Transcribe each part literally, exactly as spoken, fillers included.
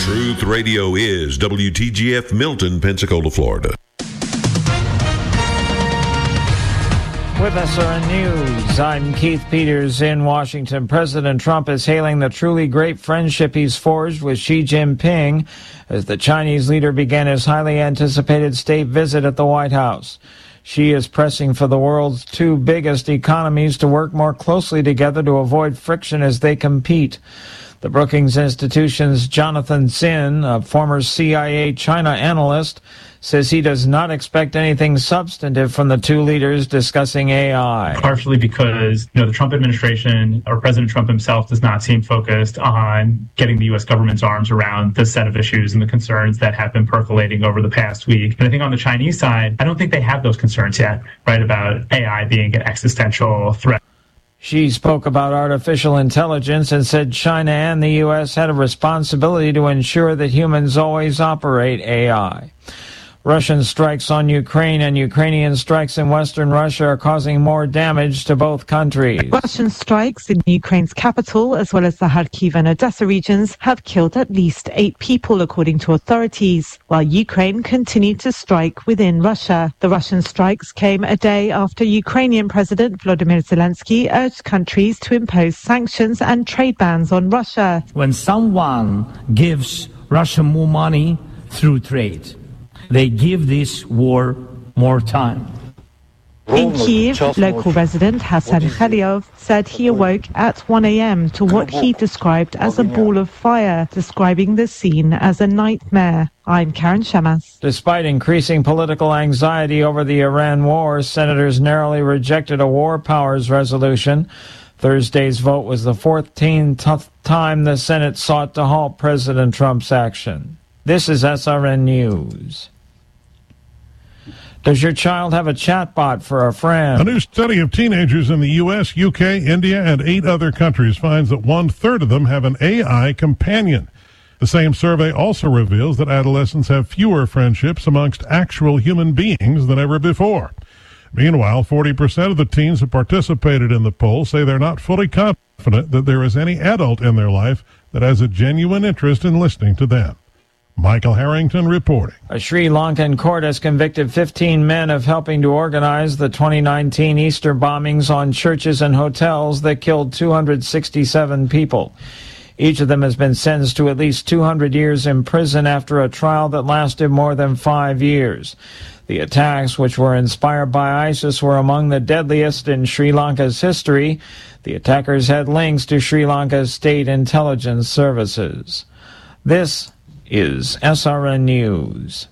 Truth Radio is W T G F Milton, Pensacola, Florida. With S R N News, I'm Keith Peters in Washington. President Trump is hailing the truly great friendship he's forged with Xi Jinping as the Chinese leader began his highly anticipated state visit at the White House. Xi is pressing for the world's two biggest economies to work more closely together to avoid friction as they compete. The Brookings Institution's Jonathan Zinn, a former C I A China analyst, says he does not expect anything substantive from the two leaders discussing A I. Partially because, you know, the Trump administration or President Trump himself does not seem focused on getting the U S government's arms around the set of issues and the concerns that have been percolating over the past week. And I think on the Chinese side, I don't think they have those concerns yet, right, about A I being an existential threat. Xi spoke about artificial intelligence and said China and the U S had a responsibility to ensure that humans always operate A I. Russian strikes on Ukraine and Ukrainian strikes in western Russia are causing more damage to both countries. Russian strikes in Ukraine's capital, as well as the Kharkiv and Odessa regions, have killed at least eight people, according to authorities, while Ukraine continued to strike within Russia. The Russian strikes came a day after Ukrainian President Volodymyr Zelensky urged countries to impose sanctions and trade bans on Russia. When someone gives Russia more money through trade, they give this war more time. In Kyiv, local resident Hassan Khaliov said he awoke at one a.m. to what he described as a ball of fire, describing the scene as a nightmare. I'm Karen Shamas. Despite increasing political anxiety over the Iran war, senators narrowly rejected a war powers resolution. Thursday's vote was the fourteenth time the Senate sought to halt President Trump's action. This is S R N News. Does your child have a chatbot for a friend? A new study of teenagers in the U S, U K, India, and eight other countries finds that one-third of them have an A I companion. The same survey also reveals that adolescents have fewer friendships amongst actual human beings than ever before. Meanwhile, forty percent of the teens who participated in the poll say they're not fully confident that there is any adult in their life that has a genuine interest in listening to them. Michael Harrington reporting. A Sri Lankan court has convicted fifteen men of helping to organize the twenty nineteen Easter bombings on churches and hotels that killed two hundred sixty-seven people. Each of them has been sentenced to at least two hundred years in prison after a trial that lasted more than five years. The attacks, which were inspired by ISIS, were among the deadliest in Sri Lanka's history. The attackers had links to Sri Lanka's state intelligence services. This is S R N News.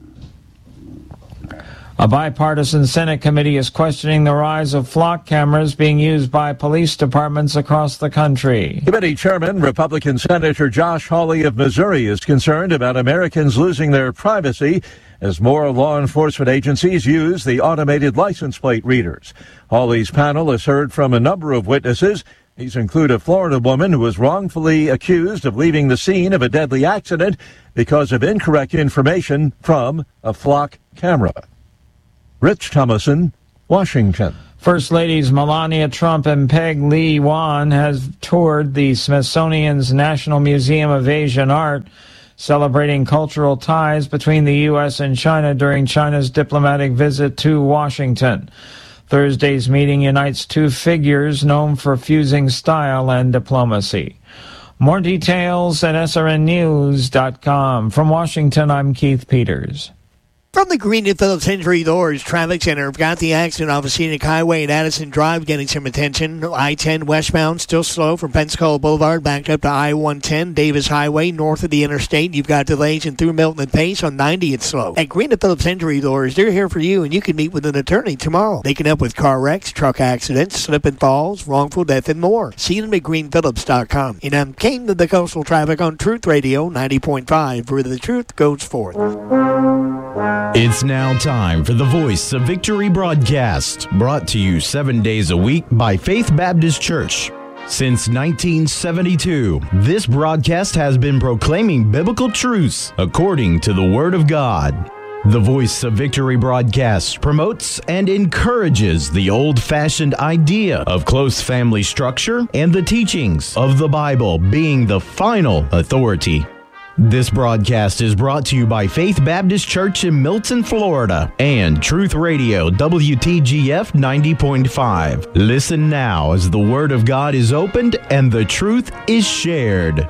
A bipartisan Senate committee is questioning the rise of flock cameras being used by police departments across the country. Committee Chairman, Republican Senator Josh Hawley of Missouri, is concerned about Americans losing their privacy as more law enforcement agencies use the automated license plate readers. Hawley's panel has heard from a number of witnesses. These include a Florida woman who was wrongfully accused of leaving the scene of a deadly accident because of incorrect information from a flock camera. Rich Thomason, Washington. First Ladies Melania Trump and Peg Lee Wan has toured the Smithsonian's National Museum of Asian Art, celebrating cultural ties between the U S and China during China's diplomatic visit to Washington. Thursday's meeting unites two figures known for fusing style and diplomacy. More details at S R N news dot com. From Washington, I'm Keith Peters. From the Green and Phillips Injury Doors Traffic Center, we've got the accident off of Scenic Highway at Addison Drive getting some attention. I ten westbound still slow from Pensacola Boulevard back up to I one ten. Davis Highway north of the interstate. You've got delays in through Milton and Pace. On ninety, it's slow. At Green and Phillips Injury Doors, they're here for you, and you can meet with an attorney tomorrow. They can help with car wrecks, truck accidents, slip and falls, wrongful death, and more. See them at green phillips dot com. And I'm Kane to the Coastal Traffic on Truth Radio ninety point five, where the truth goes forth. It's now time for the Voice of Victory broadcast, brought to you seven days a week by Faith Baptist Church. Since nineteen seventy-two, this broadcast has been proclaiming biblical truths according to the Word of God. The Voice of Victory broadcast promotes and encourages the old-fashioned idea of close family structure and the teachings of the Bible being the final authority. This broadcast is brought to you by Faith Baptist Church in Milton, Florida, and Truth Radio, W T G F ninety point five. Listen now as the Word of God is opened and the truth is shared.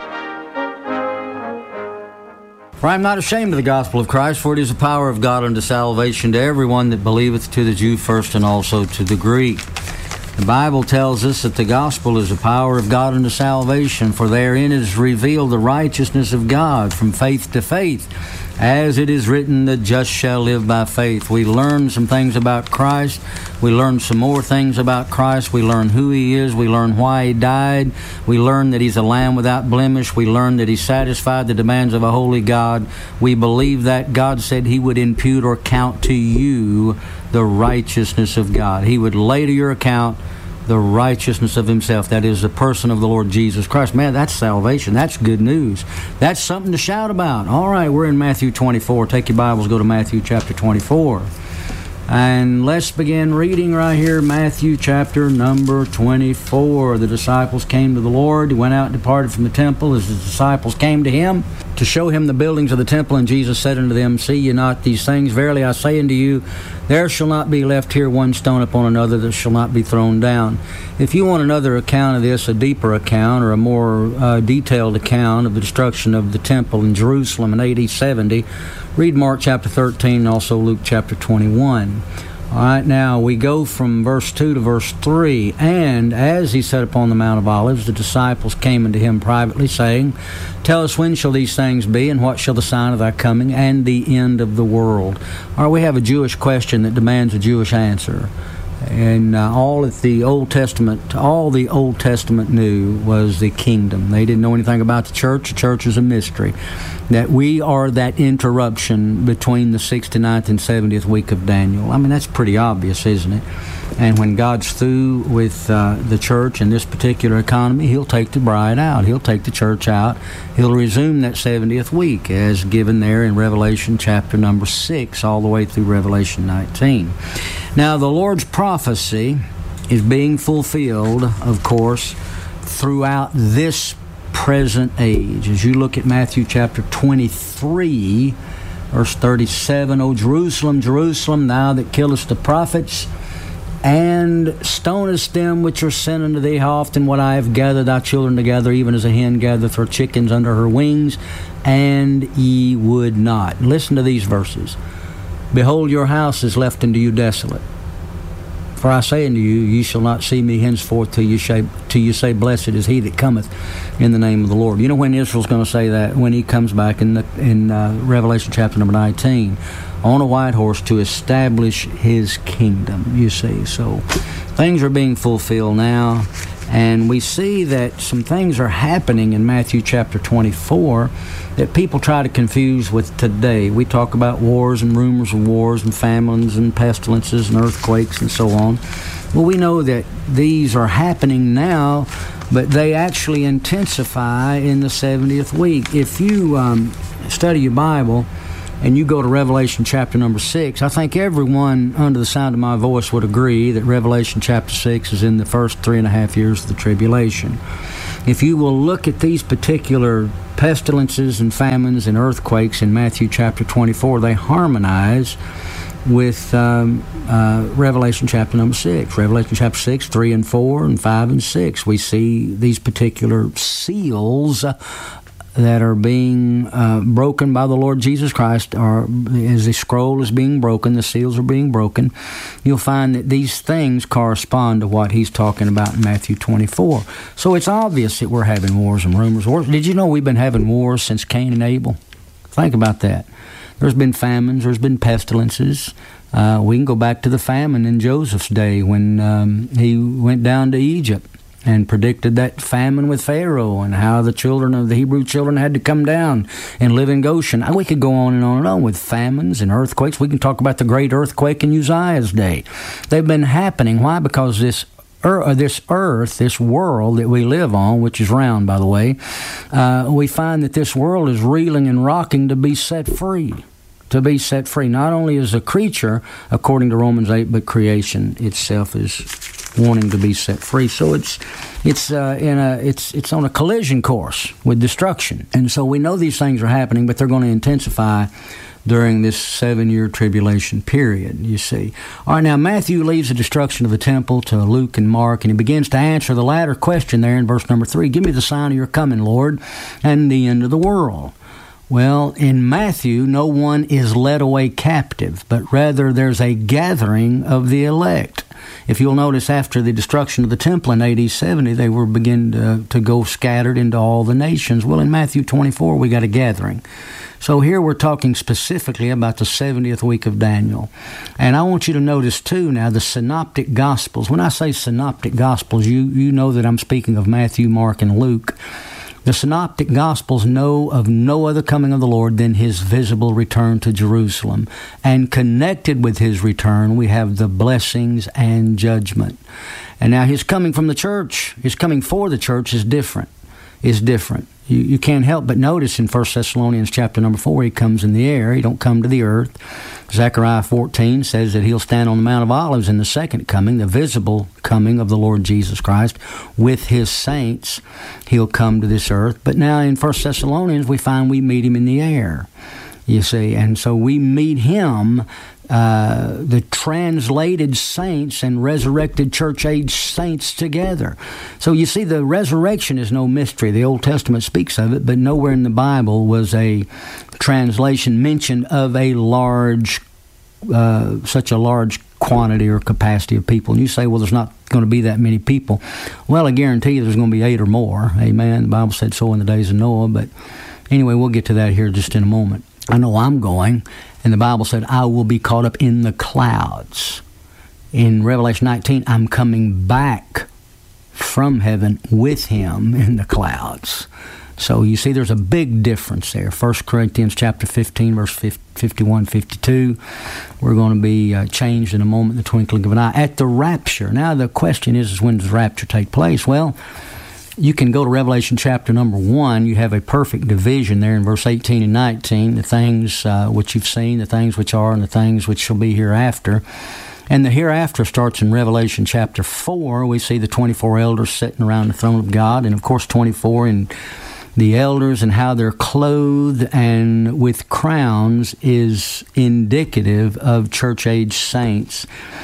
For I am not ashamed of the gospel of Christ, for it is the power of God unto salvation to everyone that believeth, to the Jew first and also to the Greek. The Bible tells us that the gospel is the power of God unto salvation, for therein is revealed the righteousness of God from faith to faith. As it is written, the just shall live by faith. We learn some things about Christ. We learn some more things about Christ. We learn who He is. We learn why He died. We learn that He's a Lamb without blemish. We learn that He satisfied the demands of a holy God. We believe that God said He would impute or count to you the righteousness of God. He would lay to your account the righteousness of Himself. That is the person of the Lord Jesus Christ. Man, that's salvation. That's good news. That's something to shout about. All right, we're in Matthew twenty-four. Take your Bibles, go to Matthew chapter twenty-four. And let's begin reading right here, Matthew chapter number twenty-four. The disciples came to the Lord. He went out and departed from the temple as the disciples came to Him to show Him the buildings of the temple. And Jesus said unto them, See ye not these things? Verily I say unto you, there shall not be left here one stone upon another that shall not be thrown down. If you want another account of this, a deeper account or a more uh, detailed account of the destruction of the temple in Jerusalem in A D seventy, read Mark chapter thirteen and also Luke chapter twenty-one. All right, now we go from verse two to verse three. And as He sat upon the Mount of Olives, the disciples came unto Him privately, saying, Tell us, when shall these things be, and what shall the sign of Thy coming, and the end of the world? All right, we have a Jewish question that demands a Jewish answer. And uh, all that the Old Testament, all the Old Testament knew was the kingdom. They didn't know anything about the church. The church is a mystery. That we are that interruption between the sixty-ninth and seventieth week of Daniel. I mean, that's pretty obvious, isn't it? And when God's through with uh, the church in this particular economy, He'll take the bride out. He'll take the church out. He'll resume that seventieth week as given there in Revelation chapter number six all the way through Revelation nineteen. Now, the Lord's prophecy is being fulfilled, of course, throughout this present age. As you look at Matthew chapter twenty-three, verse thirty-seven, O Jerusalem, Jerusalem, thou that killest the prophets, and stonest them which are sent unto thee, how often would I have gathered thy children together, even as a hen gathereth her chickens under her wings, and ye would not. Listen to these verses. Behold, your house is left unto you desolate. For I say unto you, ye shall not see me henceforth till you, say, till you say, Blessed is he that cometh in the name of the Lord. You know when Israel's going to say that? When He comes back in, the, in uh, Revelation chapter number nineteen, on a white horse to establish His kingdom, you see. So things are being fulfilled now. And we see that some things are happening in Matthew chapter twenty-four that people try to confuse with today. We talk about wars and rumors of wars and famines and pestilences and earthquakes and so on. Well, we know that these are happening now, but they actually intensify in the seventieth week. If you um, study your Bible and you go to Revelation chapter number six, I think everyone under the sound of my voice would agree that Revelation chapter six is in the first three and a half years of the tribulation. If you will look at these particular pestilences and famines and earthquakes in Matthew chapter twenty-four, they harmonize with um, uh, Revelation chapter number six. Revelation chapter six, three and four, and five and six. We see these particular seals that are being uh, broken by the Lord Jesus Christ, or as the scroll is being broken, the seals are being broken. You'll find that these things correspond to what He's talking about in Matthew twenty-four. So it's obvious that we're having wars and rumors. Wars. Did you know we've been having wars since Cain and Abel? Think about that. There's been famines, there's been pestilences. Uh, we can go back to the famine in Joseph's day when um, he went down to Egypt and predicted that famine with Pharaoh and how the children of the Hebrew children had to come down and live in Goshen. We could go on and on and on with famines and earthquakes. We can talk about the great earthquake in Uzziah's day. They've been happening. Why? Because this er, this earth, this world that we live on, which is round, by the way, uh, we find that this world is reeling and rocking to be set free. To be set free. Not only as a creature, according to Romans eight, but creation itself is wanting to be set free. So it's it's uh, in a it's it's on a collision course with destruction, and so we know these things are happening, but they're going to intensify during this seven-year tribulation period, you see. All right, now Matthew leaves the destruction of the temple to Luke and Mark, and he begins to answer the latter question there in verse number three. Give me the sign of your coming, Lord, and the end of the world. Well, in Matthew, no one is led away captive, but rather there's a gathering of the elect. If you'll notice, after the destruction of the temple in A D seventy, they were beginning to, to go scattered into all the nations. Well, in Matthew twenty-four, we got a gathering. So here we're talking specifically about the seventieth week of Daniel. And I want you to notice, too, now, the Synoptic Gospels. When I say Synoptic Gospels, you, you know that I'm speaking of Matthew, Mark, and Luke. The Synoptic Gospels know of no other coming of the Lord than His visible return to Jerusalem. And connected with His return, we have the blessings and judgment. And now His coming from the church, His coming for the church is different. Is different. You, you can't help but notice in First Thessalonians chapter number four, He comes in the air. He don't come to the earth. Zechariah fourteen says that He'll stand on the Mount of Olives in the second coming, the visible coming of the Lord Jesus Christ. With His saints, He'll come to this earth. But now in First Thessalonians, we find we meet Him in the air, you see. And so we meet Him, uh, the translated saints and resurrected church-age saints together. So you see, the resurrection is no mystery. The Old Testament speaks of it, but nowhere in the Bible was a translation mentioned of a large, uh, such a large quantity or capacity of people. And you say, well, there's not going to be that many people. Well, I guarantee you there's going to be eight or more. Amen. The Bible said so in the days of Noah. But anyway, we'll get to that here just in a moment. I know I'm going, and the Bible said, I will be caught up in the clouds. In Revelation nineteen, I'm coming back from heaven with Him in the clouds. So you see, there's a big difference there. First Corinthians chapter fifteen, verse fifty-one, fifty-two. We're going to be uh, changed in a moment, the twinkling of an eye, at the rapture. Now, the question is, is when does the rapture take place? Well, you can go to Revelation chapter number one. You have a perfect division there in verse eighteen and nineteen, the things uh, which you've seen, the things which are, and the things which shall be hereafter. And the hereafter starts in Revelation chapter four. We see the twenty-four elders sitting around the throne of God, and of course twenty-four in the elders and how they're clothed and with crowns is indicative of church-age saints.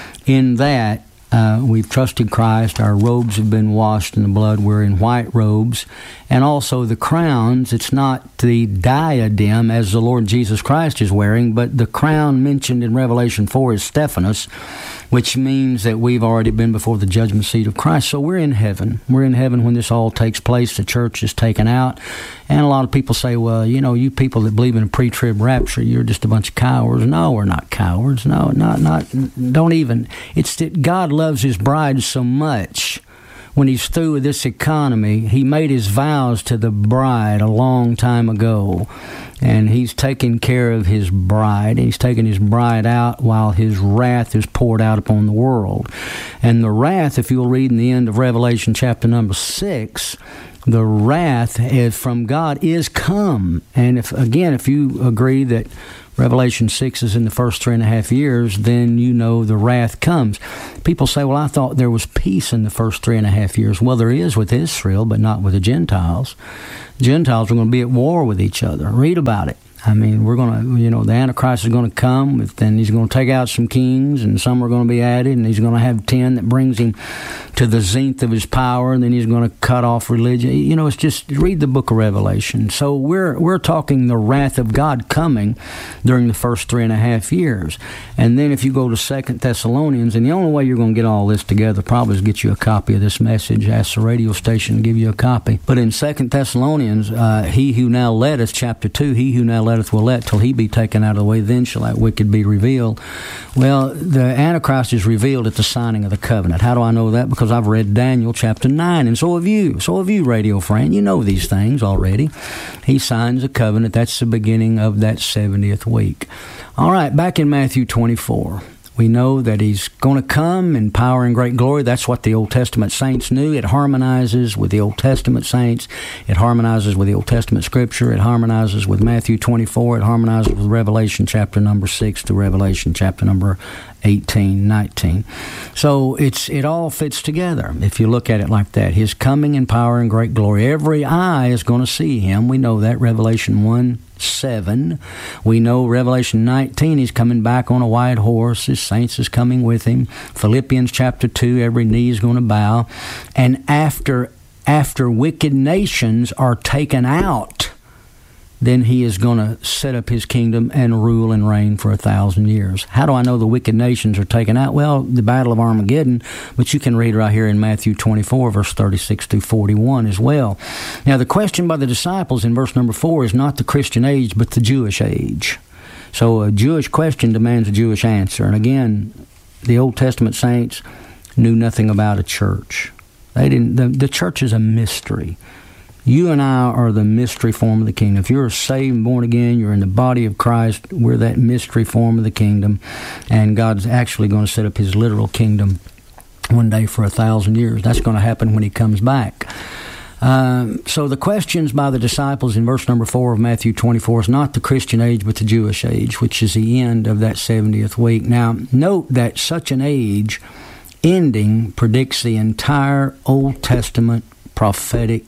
In that, Uh, we've trusted Christ. Our robes have been washed in the blood. We're in white robes. And also the crowns, it's not the diadem as the Lord Jesus Christ is wearing, but the crown mentioned in Revelation four is Stephanos, which means that we've already been before the judgment seat of Christ. So we're in heaven. We're in heaven when this all takes place. The church is taken out. And a lot of people say, well, you know, you people that believe in a pre-trib rapture, you're just a bunch of cowards. No, we're not cowards. No, not, not, don't even. It's that God loves His bride so much. When He's through with this economy, He made His vows to the bride a long time ago. And He's taking care of His bride. He's taking His bride out while His wrath is poured out upon the world. And the wrath, if you'll read in the end of Revelation chapter number six, the wrath is from God is come. And if again, if you agree that Revelation six is in the first three and a half years, then you know the wrath comes. People say, well, I thought there was peace in the first three and a half years. Well, there is with Israel, but not with the Gentiles. Gentiles are going to be at war with each other. Read about it. I mean, we're going to, you know, the Antichrist is going to come, then he's going to take out some kings, and some are going to be added, and he's going to have ten that brings him to the zenith of his power, and then he's going to cut off religion. You know, it's just, read the book of Revelation. So we're we're talking the wrath of God coming during the first three and a half years. And then if you go to Second Thessalonians, and the only way you're going to get all this together probably is get you a copy of this message, ask the radio station to give you a copy. But in Second Thessalonians, uh, he who now letteth, chapter two, he who now letteth will let till he be taken out of the way, then shall that wicked be revealed. Well, the Antichrist is revealed at the signing of the covenant. How do I know that? Because I've read Daniel chapter nine, and so have you. So have you, radio friend. You know these things already. He signs a covenant. That's the beginning of that seventieth week. All right, back in Matthew twenty-four. We know that He's going to come in power and great glory. That's what the Old Testament saints knew. It harmonizes with the Old Testament saints. It harmonizes with the Old Testament Scripture. It harmonizes with Matthew twenty-four. It harmonizes with Revelation chapter number six to Revelation chapter number eighteen, nineteen. So it's it all fits together if you look at it like that. His coming in power and great glory. Every eye is going to see him. We know that. Revelation one, seven. We know Revelation nineteen, he's coming back on a white horse. His saints is coming with him. Philippians chapter two, every knee is going to bow. And after after wicked nations are taken out, then he is going to set up his kingdom and rule and reign for a thousand years. How do I know the wicked nations are taken out? Well, the Battle of Armageddon, but you can read right here in Matthew twenty-four, verse thirty-six through forty-one as well. Now, the question by the disciples in verse number four is not the Christian age, but the Jewish age. So a Jewish question demands a Jewish answer. And again, the Old Testament saints knew nothing about a church. They didn't. The, the church is a mystery. You and I are the mystery form of the kingdom. If you're saved and born again, you're in the body of Christ, we're that mystery form of the kingdom, and God's actually going to set up his literal kingdom one day for a thousand years. That's going to happen when he comes back. Um, so the questions by the disciples in verse number four of Matthew twenty-four is not the Christian age, but the Jewish age, which is the end of that seventieth week. Now, note that such an age ending predicts the entire Old Testament prophetic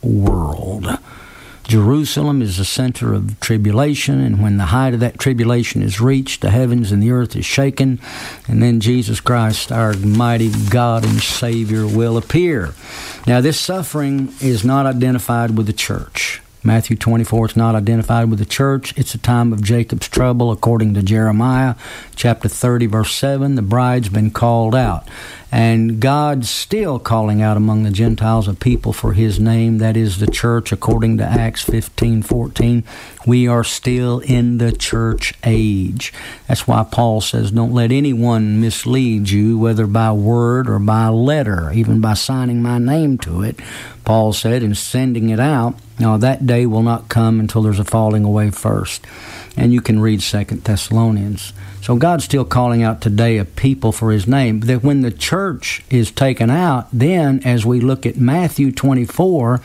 world. Jerusalem is the center of tribulation, and when the height of that tribulation is reached, the heavens and the earth is shaken, and then Jesus Christ, our mighty God and Savior, will appear. Now, this suffering is not identified with the church. Matthew twenty-four, it's not identified with the church. It's a time of Jacob's trouble, according to Jeremiah chapter thirty, verse seven. The bride's been called out. And God's still calling out among the Gentiles a people for his name. That is the church, according to Acts fifteen fourteen. We are still in the church age. That's why Paul says, don't let anyone mislead you, whether by word or by letter, even by signing my name to it. Paul said, in sending it out, now that day will not come until there's a falling away first. And you can read Second Thessalonians. So God's still calling out today a people for his name. That when the church is taken out, then as we look at Matthew twenty-four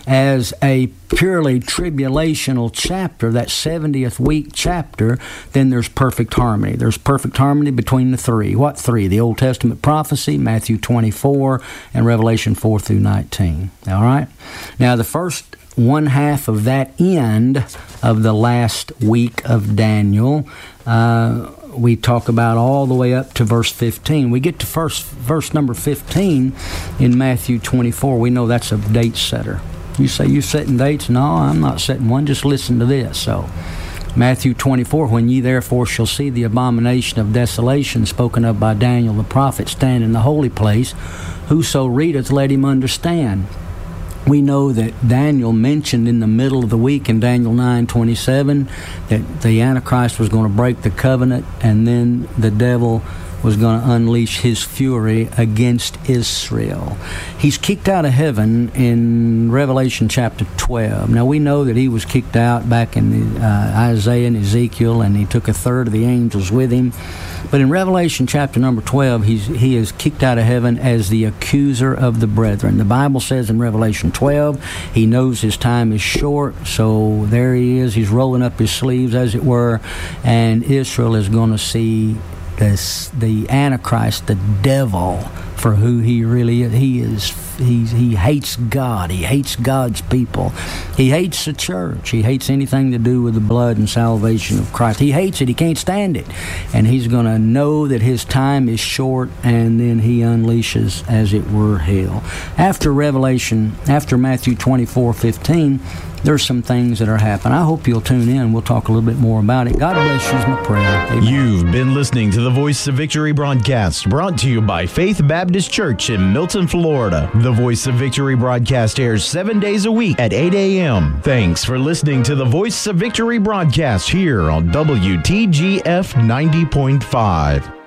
as a purely tribulational chapter, that seventieth week chapter, then there's perfect harmony. There's perfect harmony between the three. What three? The Old Testament prophecy, Matthew twenty-four, and Revelation four through nineteen. All right? Now, the first one half of that end of the last week of Daniel, uh, we talk about all the way up to verse fifteen. We get to first verse number fifteen in Matthew twenty-four. We know that's a date setter. You say, you setting dates? No, I'm not setting one. Just listen to this. So, Matthew twenty-four, when ye therefore shall see the abomination of desolation spoken of by Daniel the prophet stand in the holy place, whoso readeth, let him understand. We know that Daniel mentioned in the middle of the week in Daniel nine twenty-seven that the Antichrist was going to break the covenant, and then the devil was going to unleash his fury against Israel. He's kicked out of heaven in Revelation chapter twelve. Now, we know that he was kicked out back in the, uh, Isaiah and Ezekiel, and he took a third of the angels with him. But in Revelation chapter number twelve, he's, he is kicked out of heaven as the accuser of the brethren. The Bible says in Revelation twelve, he knows his time is short, so there he is. He's rolling up his sleeves, as it were, and Israel is going to see this, the Antichrist, the devil, for who he really is. He is. He, he hates God. He hates God's people. He hates the church. He hates anything to do with the blood and salvation of Christ. He hates it. He can't stand it. And he's going to know that his time is short, and then he unleashes, as it were, hell. After Revelation, after Matthew twenty-four fifteen, there's some things that are happening. I hope you'll tune in. We'll talk a little bit more about it. God bless you is my prayer. Amen. You've been listening to the Voice of Victory broadcast, brought to you by Faith Baptist Church in Milton, Florida. The Voice of Victory broadcast airs seven days a week at eight a.m. Thanks for listening to the Voice of Victory broadcast here on W T G F ninety point five.